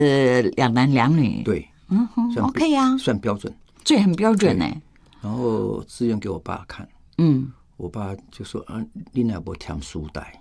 两男两女。 对， OK 呀， 算标准， 这很标准呢。 然后志愿给我爸看，我爸就说你哪不填书袋？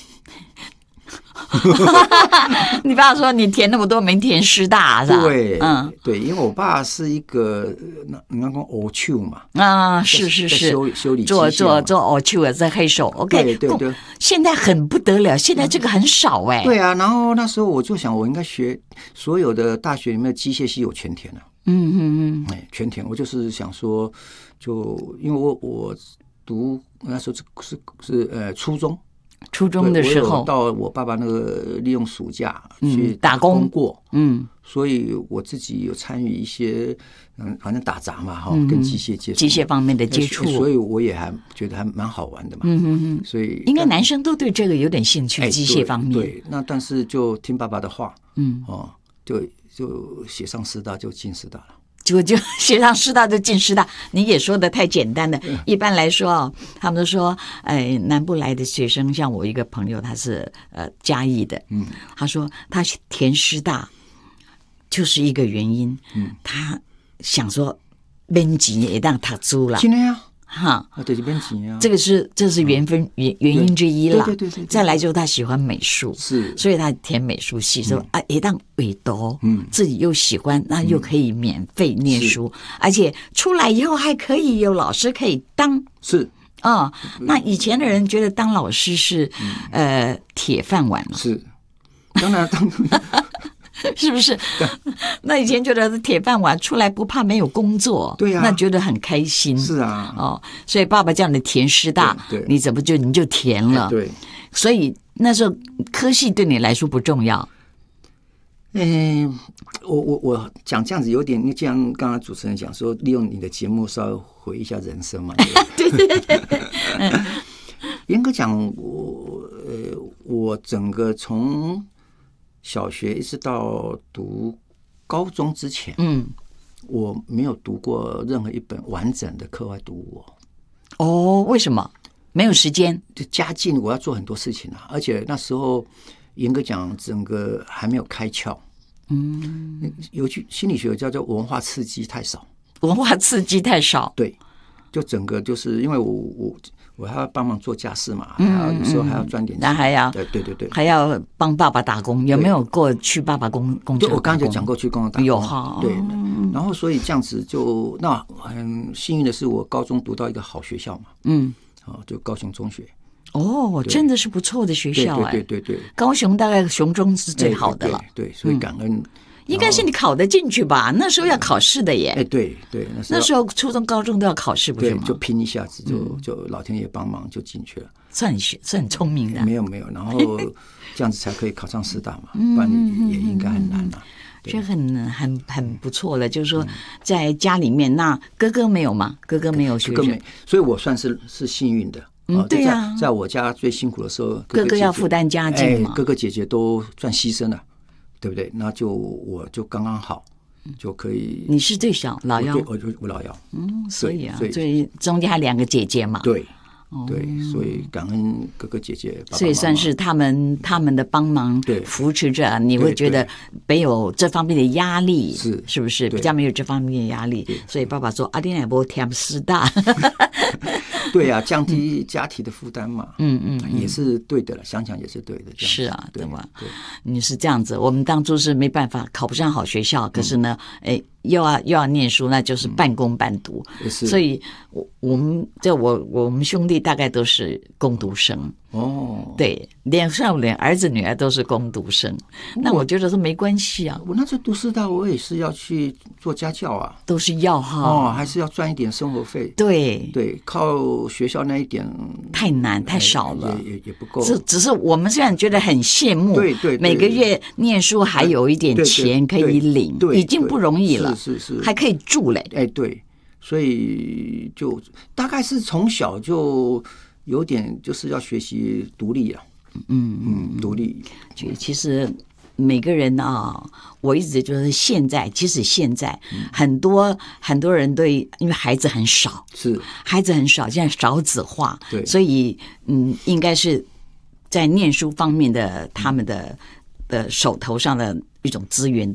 你爸说你填那么多没填师大是吧？ 对，对，因为我爸是一个你刚讲欧手嘛， 是修理做欧手的在黑手 ，OK， 对， 现在很不得了，现在这个很少哎。 对啊，然后那时候我就想，我应该学所有的大学里面的机械系有全填了，全填，我就是想说，就因为我读那时候是初中的时候，到我爸爸那个利用暑假去打工过，所以我自己有参与一些，反正打杂嘛，跟机械接触， 机械方面的接触， 所以我也还觉得还蛮好玩的嘛，所以应该男生都对这个有点兴趣，机械方面。 对，那但是就听爸爸的话，就写上师大就进师大了。 就写上师大就进师大，你也说的太简单了。一般来说他们都说，南部来的学生，像我一个朋友，他是嘉义的，他说他填师大就是一个原因，他想说免钱也当读书了， 真的呀。 就是免钱啊， 这是原因之一啦。 对。 再来就是他喜欢美术，所以他填美术系，说一旦委读，自己又喜欢，那又可以免费念书，而且出来以后还可以有老师可以当。 是那以前的人觉得当老师是铁饭碗了， 是，当然是不是？那以前觉得铁饭碗，出来不怕没有工作， 对啊， 那觉得很开心。 是啊， 所以爸爸叫你填师大，你怎么你就填了？ 对， 所以那时候科系对你来说不重要。 我讲这样子有点，你既然刚刚主持人讲说，利用你的节目稍微回忆一下人生嘛。对。严格讲，我整个从小学一直到读高中之前，我没有读过任何一本完整的课外读物。 为什么？没有时间？ 就家境，我要做很多事情而且那时候严格讲，整个还没有开窍。有句心理学叫做文化刺激太少。 文化刺激太少， 对，就整个就是因为我还要帮忙做家事嘛，有时候还要赚点钱， 那还要对，还要帮爸爸打工。有没有过去爸爸工厂？ 我刚刚就讲过去工厂打工， 有哈。 对，然后所以这样子那很幸运的是，我高中读到一个好学校嘛，就高雄中学。 真的是不错的学校对， 高雄大概雄中是最好的了， 对，所以感恩。 应该是你考得进去吧？那时候要考试的耶。 对， 那时候初中、高中都要考试，不是吗？ 就拼一下子，就老天爷帮忙就进去了。 算很聪明的。 没有，然后这样子才可以考上师大嘛，不然也应该很难啊。 这很不错了，就是说在家里面，那哥哥没有吗？哥哥没有学生， 所以我算是幸运的。 对呀， 在我家最辛苦的时候， 哥哥要负担家计嘛， 哥哥姐姐都算牺牲了。对不对？那我就刚刚好，就可以。你是最小老幺， 我老幺。 所以中间还2个姐姐嘛。 对，所以感恩哥哥姐姐，爸爸妈妈， 所以算是他们的帮忙扶持着，你会觉得没有这方面的压力，是不是比较没有这方面的压力？所以爸爸说：“你也不填师大。” 对啊，降低家庭的负担嘛，也是对的了，想想也是对的。 是啊，对吧？你是这样子，我们当初是没办法考不上好学校，可是呢，又要念书，那就是半工半读，所以我们兄弟大概都是工读生。对，连儿子女儿都是工读生，那我觉得说没关系啊。 我那时候读师大，我也是要去做家教啊， 都是要哈， 还是要赚一点生活费。 对， 靠学校那一点太难太少了， 也不够。 只是我们虽然觉得很羡慕， 对， 每个月念书还有一点钱可以领，已经不容易了， 是， 还可以住嘞。 对，所以就大概是从小就有点就是要学习独立啊，独立。 其实每个人我一直就是即使现在很多人因为孩子很少，现在少子化，所以应该是在念书方面的他们的手头上的一种资源